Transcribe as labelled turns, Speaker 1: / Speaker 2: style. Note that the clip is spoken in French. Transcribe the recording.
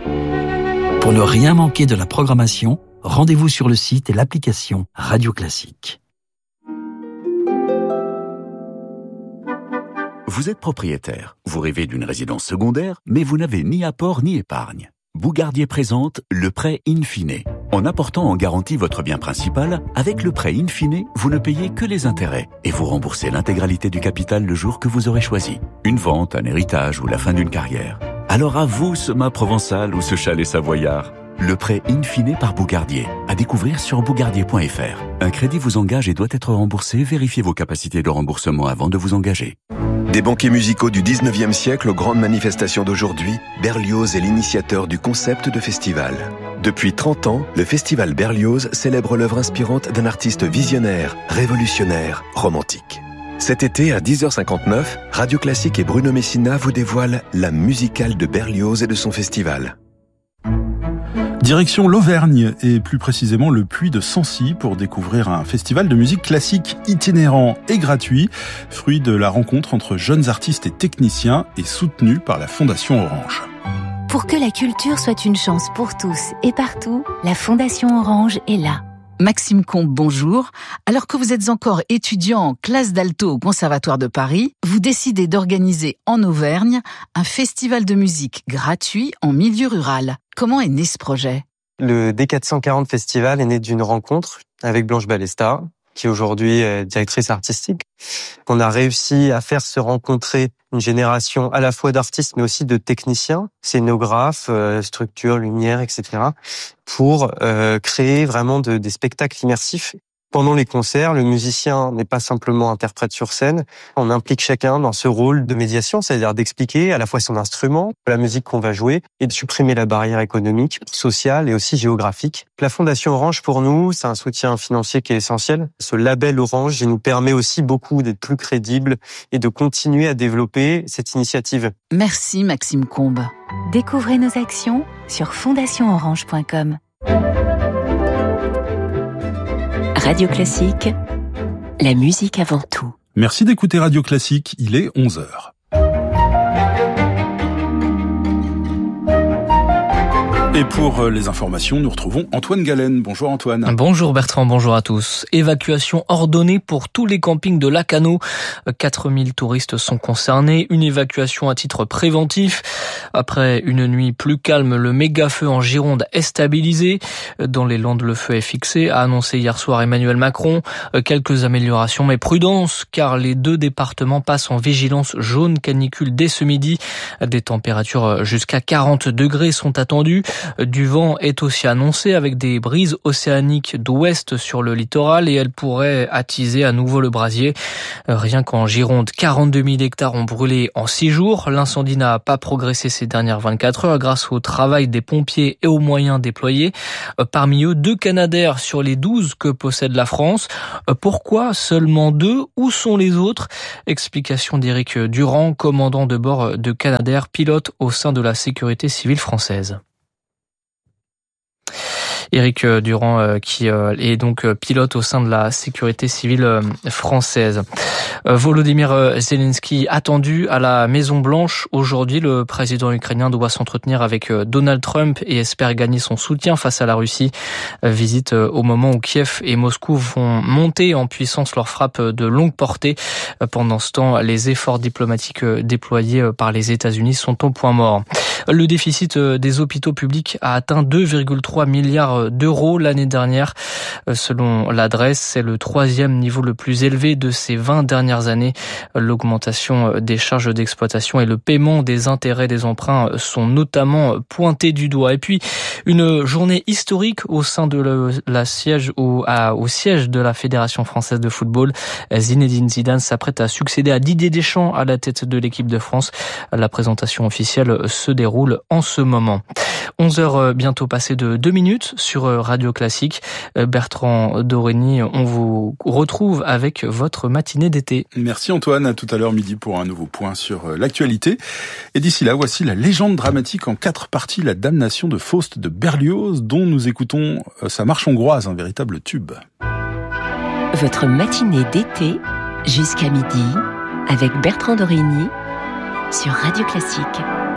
Speaker 1: Pour ne rien manquer de la programmation, rendez-vous sur le site et l'application Radio Classique.
Speaker 2: Vous êtes propriétaire, vous rêvez d'une résidence secondaire, mais vous n'avez ni apport ni épargne. Bougardier présente le prêt in fine. En apportant en garantie votre bien principal, avec le prêt in fine, vous ne payez que les intérêts et vous remboursez l'intégralité du capital le jour que vous aurez choisi. Une vente, un héritage ou la fin d'une carrière. Alors à vous ce mât provençal ou ce chalet savoyard. Le prêt in fine par Bougardier, à découvrir sur bougardier.fr. Un crédit vous engage et doit être remboursé. Vérifiez vos capacités de remboursement avant de vous engager.
Speaker 3: Des banquets musicaux du 19e siècle aux grandes manifestations d'aujourd'hui, Berlioz est l'initiateur du concept de festival. Depuis 30 ans, le festival Berlioz célèbre l'œuvre inspirante d'un artiste visionnaire, révolutionnaire, romantique. Cet été, à 10h59, Radio Classique et Bruno Messina vous dévoilent la musicale de Berlioz et de son festival.
Speaker 4: Direction l'Auvergne et plus précisément le Puy de Sancy pour découvrir un festival de musique classique itinérant et gratuit, fruit de la rencontre entre jeunes artistes et techniciens et soutenu par la Fondation Orange.
Speaker 5: Pour que la culture soit une chance pour tous et partout, la Fondation Orange est là.
Speaker 6: Maxime Combe, bonjour. Alors que vous êtes encore étudiant en classe d'alto au Conservatoire de Paris, vous décidez d'organiser en Auvergne un festival de musique gratuit en milieu rural. Comment est né ce projet ?
Speaker 7: Le D440 Festival est né d'une rencontre avec Blanche Balesta, qui aujourd'hui est directrice artistique. On a réussi à faire se rencontrer une génération à la fois d'artistes mais aussi de techniciens, scénographes, structures, lumière, etc. pour créer vraiment des spectacles immersifs. Pendant les concerts, le musicien n'est pas simplement interprète sur scène. On implique chacun dans ce rôle de médiation, c'est-à-dire d'expliquer à la fois son instrument, la musique qu'on va jouer, et de supprimer la barrière économique, sociale et aussi géographique. La Fondation Orange, pour nous, c'est un soutien financier qui est essentiel. Ce label Orange, il nous permet aussi beaucoup d'être plus crédibles et de continuer à développer cette initiative.
Speaker 6: Merci Maxime Combe.
Speaker 5: Découvrez nos actions sur fondatioorange.com. Radio Classique, la musique avant tout.
Speaker 4: Merci d'écouter Radio Classique, il est 11h. Et pour les informations, nous retrouvons Antoine Galen. Bonjour Antoine.
Speaker 8: Bonjour Bertrand, bonjour à tous. Évacuation ordonnée pour tous les campings de Lacanau. 4000 touristes sont concernés. Une évacuation à titre préventif. Après une nuit plus calme, le méga-feu en Gironde est stabilisé. Dans les Landes, le feu est fixé, a annoncé hier soir Emmanuel Macron. Quelques améliorations, mais prudence, car les deux départements passent en vigilance jaune canicule dès ce midi. Des températures jusqu'à 40 degrés sont attendues. Du vent est aussi annoncé avec des brises océaniques d'ouest sur le littoral et elles pourraient attiser à nouveau le brasier. Rien qu'en Gironde, 42 000 hectares ont brûlé en 6 jours. L'incendie n'a pas progressé ces dernières 24 heures grâce au travail des pompiers et aux moyens déployés. Parmi eux, 2 Canadair sur les 12 que possède la France. Pourquoi seulement 2 ? Où sont les autres ? Explication d'Éric Durand, commandant de bord de Canadair, pilote au sein de la sécurité civile française. Éric Durand, qui est donc pilote au sein de la sécurité civile française. Volodymyr Zelensky attendu à la Maison-Blanche. Aujourd'hui, le président ukrainien doit s'entretenir avec Donald Trump et espère gagner son soutien face à la Russie. Visite au moment où Kiev et Moscou vont monter en puissance leurs frappes de longue portée. Pendant ce temps, les efforts diplomatiques déployés par les États-Unis sont au point mort. Le déficit des hôpitaux publics a atteint 2,3 milliards d'euros l'année dernière. Selon l'adresse, c'est le 3e niveau le plus élevé de ces 20 dernières années. L'augmentation des charges d'exploitation et le paiement des intérêts des emprunts sont notamment pointés du doigt. Et puis, une journée historique au sein de au siège de la Fédération française de football. Zinedine Zidane s'apprête à succéder à Didier Deschamps à la tête de l'équipe de France. La présentation officielle se déroule en ce moment. 11h bientôt passé de 2 minutes sur Radio Classique. Bertrand Dorigny, on vous retrouve avec votre matinée d'été.
Speaker 4: Merci Antoine, à tout à l'heure midi pour un nouveau point sur l'actualité. Et d'ici là, voici la légende dramatique en 4 parties, la damnation de Faust de Berlioz, dont nous écoutons sa marche hongroise, un véritable tube.
Speaker 5: Votre matinée d'été jusqu'à midi avec Bertrand Dorigny sur Radio Classique.